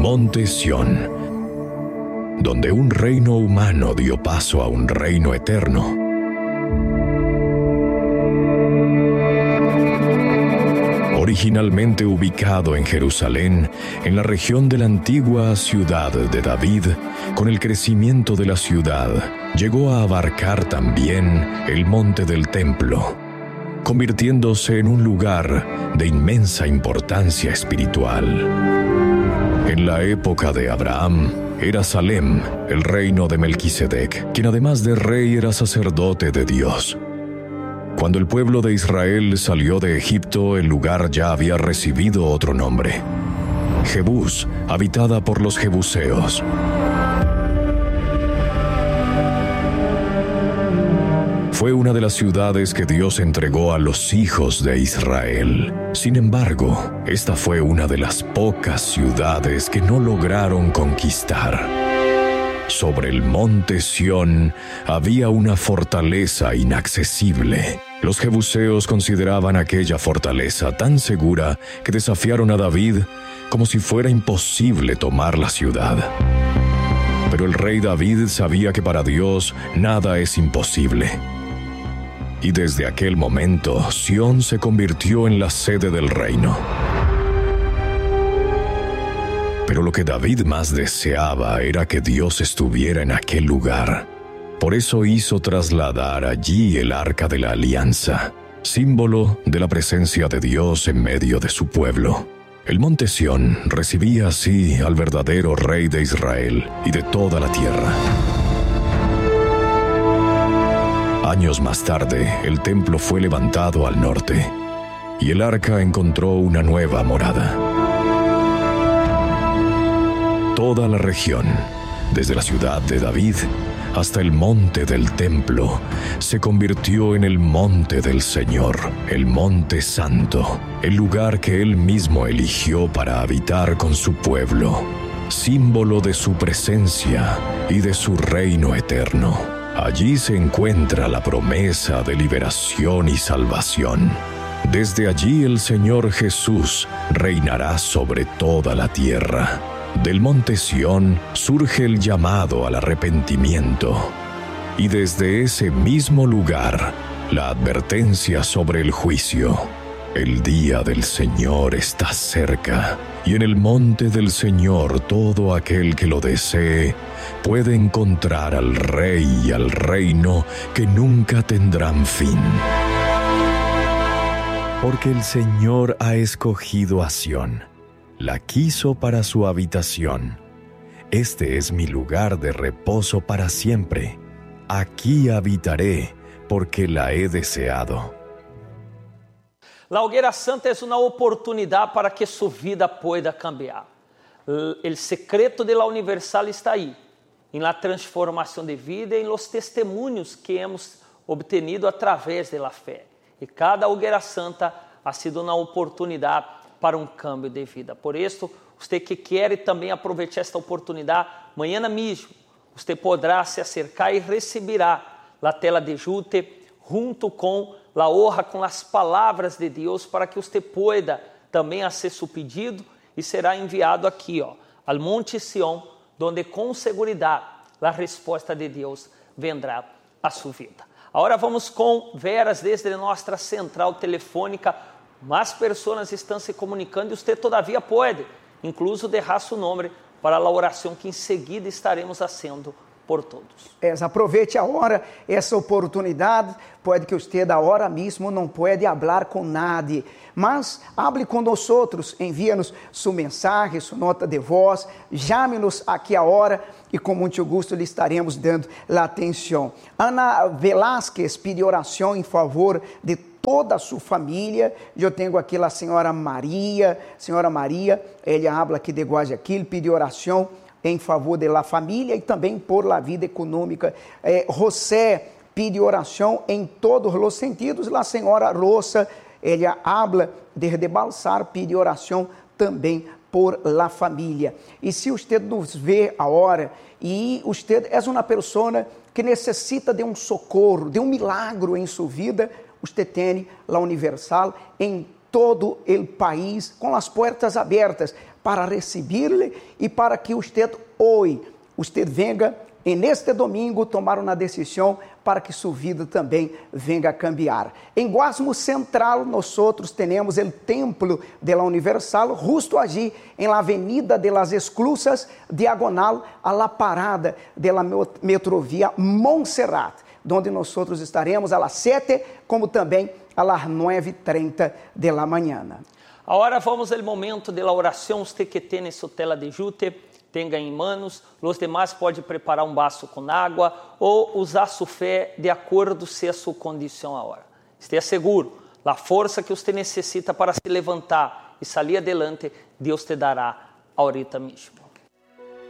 Monte Sión, donde un reino humano dio paso a un reino eterno. Originalmente ubicado en Jerusalén, en la región de la antigua ciudad de David, con el crecimiento de la ciudad, llegó a abarcar también el monte del templo, convirtiéndose en un lugar de inmensa importancia espiritual. En la época de Abraham, era Salem, el reino de Melquisedec, quien además de rey era sacerdote de Dios. Cuando el pueblo de Israel salió de Egipto, el lugar ya había recibido otro nombre: Jebús, habitada por los jebuseos. Fue una de las ciudades que Dios entregó a los hijos de Israel. Sin embargo, esta fue una de las pocas ciudades que no lograron conquistar. Sobre el monte Sión había una fortaleza inaccesible. Los jebuseos consideraban aquella fortaleza tan segura que desafiaron a David como si fuera imposible tomar la ciudad. Pero el rey David sabía que para Dios nada es imposible. Y desde aquel momento, Sión se convirtió en la sede del reino. Pero lo que David más deseaba era que Dios estuviera en aquel lugar. Por eso hizo trasladar allí el Arca de la Alianza, símbolo de la presencia de Dios en medio de su pueblo. El monte Sión recibía así al verdadero Rey de Israel y de toda la tierra. Años más tarde, el templo fue levantado al norte, y el arca encontró una nueva morada. Toda la región, desde la ciudad de David hasta el monte del templo, se convirtió en el monte del Señor, el monte santo, el lugar que Él mismo eligió para habitar con su pueblo, símbolo de su presencia y de su reino eterno. Allí se encuentra la promesa de liberación y salvación. Desde allí el Señor Jesús reinará sobre toda la tierra. Del monte Sión surge el llamado al arrepentimiento. Y desde ese mismo lugar, la advertencia sobre el juicio. El día del Señor está cerca, y en el monte del Señor todo aquel que lo desee puede encontrar al Rey y al reino que nunca tendrán fin. Porque el Señor ha escogido a Sión, la quiso para su habitación. Este es mi lugar de reposo para siempre. Aquí habitaré, porque la he deseado. La Hoguera Santa es una oportunidad para que su vida pueda cambiar. El secreto de la Universal está ahí, en la transformación de vida y en los testimonios que hemos obtenido a través de la fe. Y cada Hoguera Santa ha sido una oportunidad para un cambio de vida. Por isso, usted que quiere también aprovechar esta oportunidad, mañana mismo, usted podrá se acercar y recibirá la tela de Júte junto com la honra, com as palavras de Deus, para que você pueda também fazer seu pedido e será enviado aqui, ao Monte Sião, onde com segurança a resposta de Deus vendrá a sua vida. Agora vamos com veras desde nossa central telefônica. Mais pessoas estão se comunicando e você todavia pode, incluso deixar seu nome para a oração que em seguida estaremos fazendo por todos. Aproveite a hora, essa oportunidade. Pode que você da hora mesmo não pode falar com nadie, mas hable com nós outros, envia-nos sua mensagem, sua nota de voz, chame-nos aqui a hora e com muito gosto lhe estaremos dando a atenção. Ana Velázquez pede oração em favor de toda a sua família. Eu tenho aqui a senhora Maria, ela habla aqui de Guayaquil, pede oração em favor da família e também por la vida econômica. José pede oração em todos os sentidos. A senhora Rosa, ela habla de Balsar, pede oração também por la família. E se você nos vê agora e você é uma pessoa que necessita de um socorro, de um milagre em sua vida, você tem a Universal em todo o país com as portas abertas para receber-lhe e para que hoje, venga neste domingo tomar uma decisão para que sua vida também venga a cambiar. Em Guasmo Central, nós temos o Templo de la Universal, justo allí, em la Avenida de las Exclusas, diagonal a la parada de la Metrovia Montserrat, onde nós estaremos às 7, como também às 9:30 de la manhã. Agora vamos ao momento de la oração. Usted que tem sua tela de jute, tenha em manos. Os demais pode preparar um vaso com água ou usar sua fé de acordo com a sua condição agora. Esteja seguro, a força que você necessita para se levantar e sair adelante, Deus te dará ahorita mesmo.